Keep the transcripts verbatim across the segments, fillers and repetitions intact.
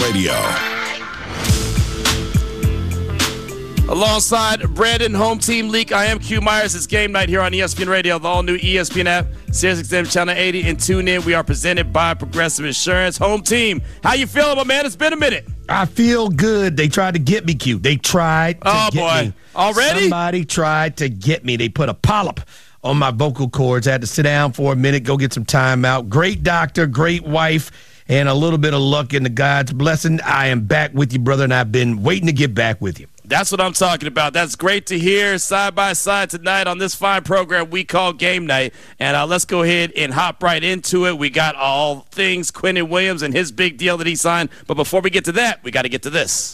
Radio. Alongside Brandon, Home Team Leak, I am Q Myers. It's game night here on E S P N Radio, the all-new E S P N app, Sirius X M Channel eighty, and tune in. We are presented by Progressive Insurance. Home Team, how you feeling, my man? It's been a minute. I feel good. They tried to get me, Q. They tried to oh, get boy. me. Already? Somebody tried to get me. They put a polyp on my vocal cords. I had to sit down for a minute, go get some time out. Great doctor, great wife, and a little bit of luck in the God's blessing. I am back with you, brother, and I've been waiting to get back with you. That's what I'm talking about. That's great to hear side by side tonight on this fine program we call Game Night. And uh, let's go ahead and hop right into it. We got all things Quinnen Williams and his big deal that he signed. But before we get to that, we got to get to this.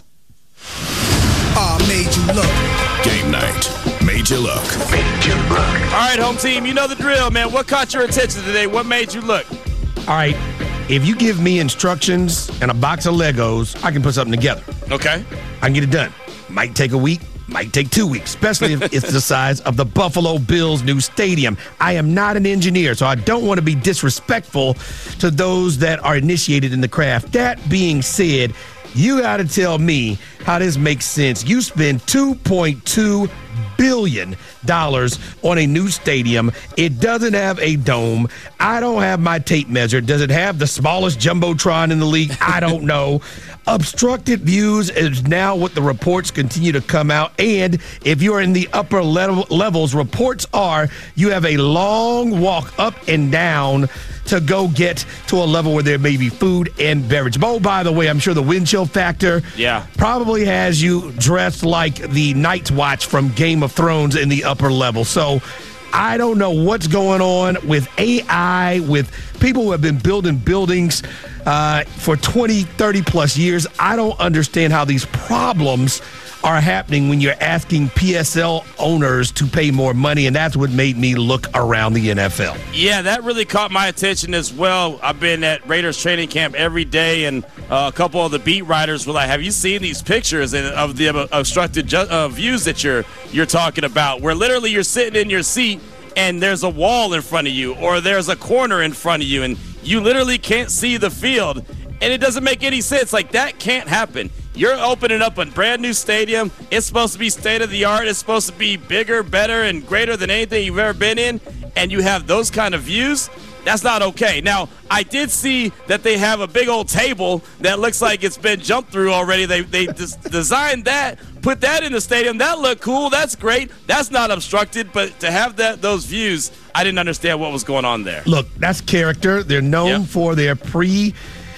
Ah, uh, made you look. Game Night. Made you look. Made you look. All right, home team, you know the drill, man. What caught your attention today? What made you look? All right. If you give me instructions and a box of Legos, I can put something together. Okay. I can get it done. Might take a week, might take two weeks, especially if it's the size of the Buffalo Bills' new stadium. I am not an engineer, so I don't want to be disrespectful to those that are initiated in the craft. That being said, you got to tell me how this makes sense. You spend two point two billion dollars on a new stadium. It doesn't have a dome. I don't have my tape measure. Does it have the smallest jumbotron in the league? I don't know. Obstructed views is now what the reports continue to come out. And if you're in the upper level, levels, reports are you have a long walk up and down to go get to a level where there may be food and beverage. Oh, by the way, I'm sure the wind chill factor yeah. probably has you dressed like the Night's Watch from Game of Thrones in the upper level. So I don't know what's going on with A I, with people who have been building buildings uh, for twenty, thirty plus years. I don't understand how these problems are happening when you're asking P S L owners to pay more money, and that's what made me look around the N F L. Yeah, that really caught my attention as well. I've been at Raiders training camp every day, and uh, a couple of the beat writers were like, have you seen these pictures of the obstructed ju- uh, views that you're you're talking about, where literally you're sitting in your seat and there's a wall in front of you or there's a corner in front of you and you literally can't see the field, and it doesn't make any sense. Like, that can't happen. You're opening up a brand new stadium. It's supposed to be state of the art. It's supposed to be bigger, better, and greater than anything you've ever been in. And you have those kind of views. That's not okay. Now, I did see that they have a big old table that looks like it's been jumped through already. They they des- designed that, put that in the stadium. That looked cool. That's great. That's not obstructed. But to have that those views, I didn't understand what was going on there. Look, that's character. They're known yep. for their pre-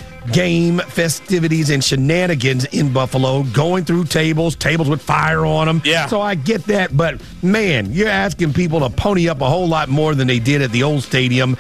game festivities and shenanigans in Buffalo, going through tables, tables with fire on them. Yeah. So I get that, but man, you're asking people to pony up a whole lot more than they did at the old stadium.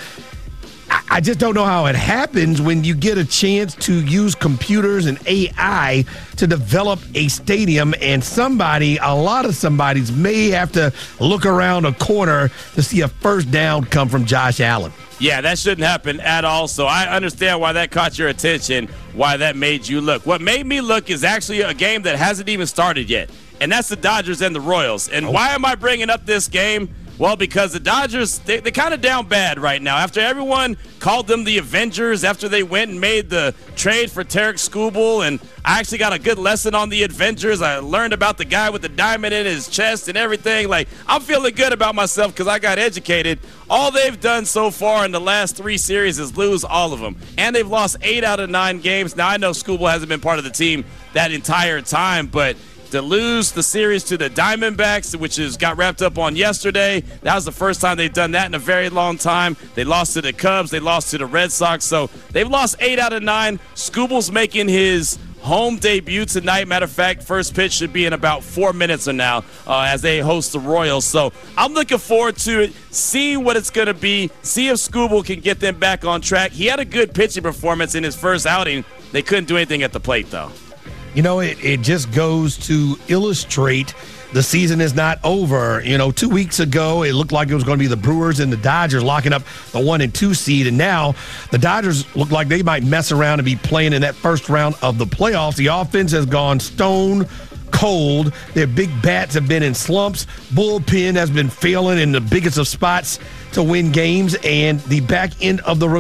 I, I just don't know how it happens when you get a chance to use computers and A I to develop a stadium, and somebody, a lot of somebody's may have to look around a corner to see a first down come from Josh Allen. Yeah, that shouldn't happen at all. So I understand why that caught your attention, why that made you look. What made me look is actually a game that hasn't even started yet, and that's the Dodgers and the Royals. And oh. why am I bringing up this game? Well, because the Dodgers, they, they're kind of down bad right now. After everyone called them the Avengers, after they went and made the trade for Tarek Skubal, and I actually got a good lesson on the Avengers. I learned about the guy with the diamond in his chest and everything. Like, I'm feeling good about myself because I got educated. All they've done so far in the last three series is lose all of them. And they've lost eight out of nine games. Now, I know Skubal hasn't been part of the team that entire time, but to lose the series to the Diamondbacks, which is got wrapped up on yesterday, that was the first time they've done that in a very long time. They lost to the Cubs. They lost to the Red Sox. So they've lost eight out of nine. Skubal's making his home debut tonight. Matter of fact, first pitch should be in about four minutes from now uh, as they host the Royals. So I'm looking forward to it, seeing what it's going to be, see if Skubal can get them back on track. He had a good pitching performance in his first outing. They couldn't do anything at the plate, though. You know, it, it just goes to illustrate the season is not over. You know, two weeks ago, it looked like it was going to be the Brewers and the Dodgers locking up the one and two seed. And now the Dodgers look like they might mess around and be playing in that first round of the playoffs. The offense has gone stone cold. Their big bats have been in slumps. Bullpen has been failing in the biggest of spots to win games. And the back end of the